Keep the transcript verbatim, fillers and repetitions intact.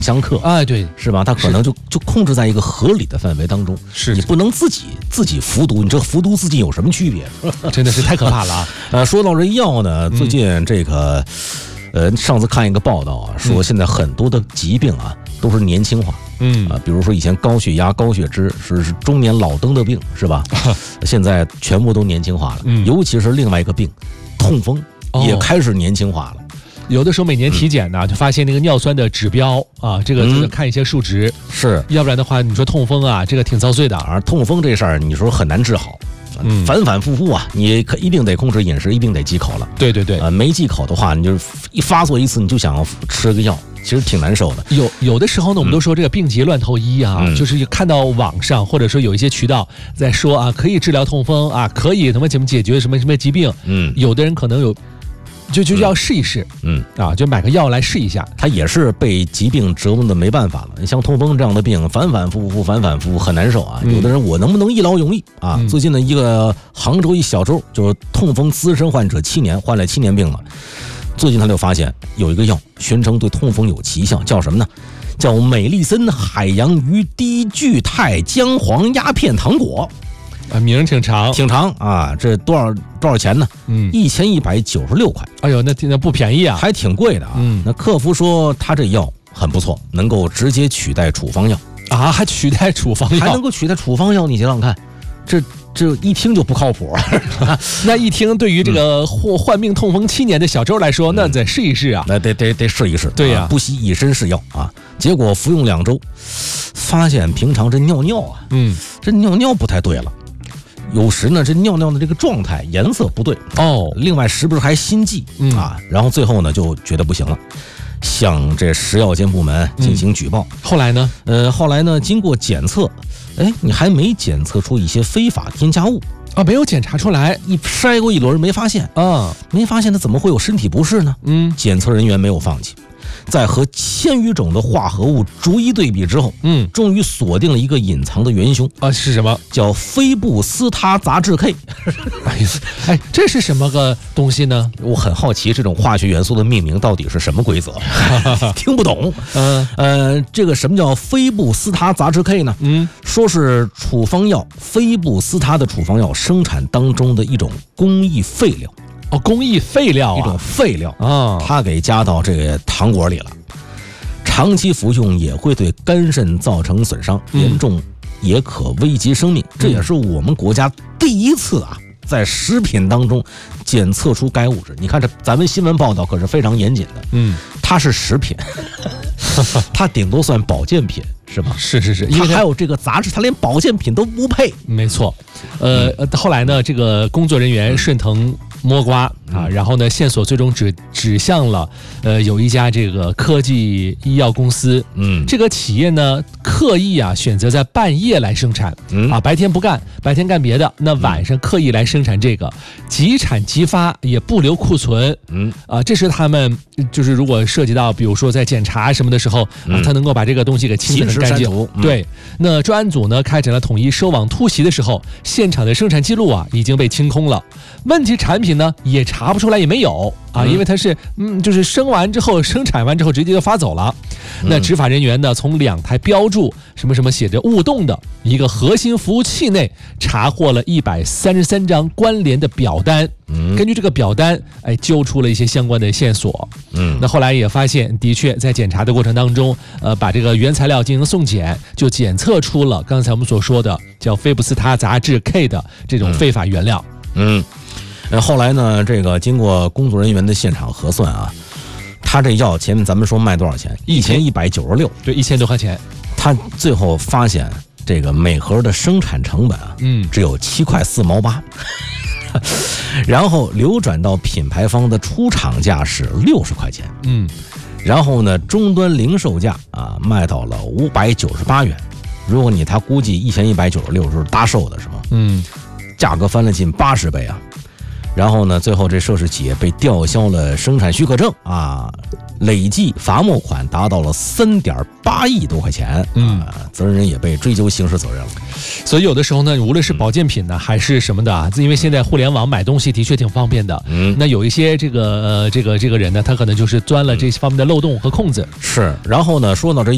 相克， 哎，对， 是吧？它可能就就控制在一个合理的范围当中， 是你不能自己自己服毒，你这服毒自尽有什么区别？ 真的是太可怕了啊！ 呃，说到这药呢，最近这个，呃，上次看一个报道啊，说现在很多的疾病啊都是年轻化。嗯啊，比如说以前高血压、高血脂是是中年老登的病，是吧？现在全部都年轻化了，嗯、尤其是另外一个病，痛风、哦、也开始年轻化了。 有的时候每年体检呢，嗯、就发现那个尿酸的指标啊，这个就是看一些数值，嗯、 是， 要不然的话，你说痛风啊，这个挺遭罪的。 而痛风这事儿，你说很难治好。嗯，反反复复啊，你可一定得控制饮食，一定得忌口了。 对对对， 呃，没忌口的话，你就一发作一次，你就想要吃个药，其实挺难受的。 有有的时候呢，我们都说这个病急乱投医啊，嗯、就是看到网上或者说有一些渠道在说啊，可以治疗痛风啊，可以什么怎么解决什么什么疾病。嗯，有的人可能有。就就要试一试，嗯啊，就买个药来试一下。 他也是被疾病折磨的没办法了。你像痛风这样的病，反反复复，反反复复，很难受啊。嗯、有的人我能不能一劳永逸啊？嗯、最近的一个杭州一小周，就是痛风资深患者，七年患了七年病了。最近他就发现有一个药，宣称对痛风有奇效，叫什么呢？叫美利森海洋鱼低聚肽姜黄鸦片糖果。 啊，名儿挺长， 挺长啊！这多少多少钱呢？嗯，一千一百九十六块。 哎呦，那那不便宜啊， 还挺贵的啊。嗯，那客服说他这药很不错，能够直接取代处方药啊，还取代处方药， 还能够取代处方药，你想想看，这这一听就不靠谱。 那一听对于这个患患病痛风七年的小周来说，嗯、那得试一试啊， 那得得得试一试。 对呀、啊， 不惜以身试药啊。结果服用两周，发现平常这尿尿啊，嗯，这尿尿不太对了。有时呢，这尿尿的这个状态颜色不对哦，另外时不时还心悸、嗯、啊，然后最后呢就觉得不行了，向这食药监部门进行举报。 嗯、后来呢？ 呃，后来呢，经过检测，哎，你还没检测出一些非法添加物啊，没有检查出来， 一筛过一轮没发现啊，没发现，它怎么会有身体不适呢？嗯，检测人员没有放弃。在和千余种的化合物逐一对比之后，嗯，终于锁定了一个隐藏的元凶啊，是什么？ 叫非布斯他杂质 K。 哎呀，哎，这是什么个东西呢？ 我很好奇，这种化学元素的命名到底是什么规则？听不懂。嗯呃，这个什么叫非布斯他杂质 K 呢？嗯，说是处方药非布斯他的处方药生产当中的一种工艺废料。 哦，工艺废料、啊、 一种废料啊，它给加到这个糖果里了，长期服用也会对肝肾造成损伤，嗯、严重也可危及生命。嗯、这也是我们国家第一次啊，在食品当中检测出该物质。你看这咱们新闻报道可是非常严谨的，嗯，它是食品，它顶多算保健品。是吧？ 是是是，因为还有这个杂质，它连保健品都不配。 没错，呃，嗯、后来呢，这个工作人员顺藤摸瓜啊，然后呢，线索最终指指向了呃有一家这个科技医药公司，嗯，这个企业呢刻意啊选择在半夜来生产，嗯啊，白天不干，白天干别的，那晚上刻意来生产这个，即产即发，也不留库存，嗯啊，这是他们就是如果涉及到比如说在检查什么的时候啊，他能够把这个东西给清理很干净。嗯、对，那专案组呢开展了统一收网突袭的时候，现场的生产记录啊已经被清空了，问题产品呢也查不出来，也没有啊，因为它是嗯，就是生完之后生产完之后直接就发走了。嗯、那执法人员呢从两台标注什么什么写着勿动的一个核心服务器内查获了一百三十三张关联的表单。嗯、根据这个表单，哎，揪出了一些相关的线索。嗯，那后来也发现，的确在检查的过程当中，呃，把这个原材料进行送检，就检测出了刚才我们所说的叫非布斯他杂质 K 的这种非法原料。 嗯，呃，后来呢，这个经过工作人员的现场核算啊，他这药前面咱们说卖多少钱？一千一百九十六， 对，一千多块钱。 他最后发现，这个每盒的生产成本啊，嗯，只有七块四毛八。然后流转到品牌方的出厂价是六十块钱，嗯，然后呢，终端零售价啊卖到了五百九十八元。如果你他估计一千一百九十六是搭售的是吗？嗯，价格翻了近八十倍啊。然后呢，最后这涉事企业被吊销了生产许可证啊，累计罚没款达到了三点八亿多块钱，嗯、啊，责任人也被追究刑事责任了。 所以有的时候呢，无论是保健品呢，还是什么的啊，因为现在互联网买东西的确挺方便的，嗯，那有一些这个呃这个这个人呢，他可能就是钻了这方面的漏洞和空子。 是，然后呢，说到这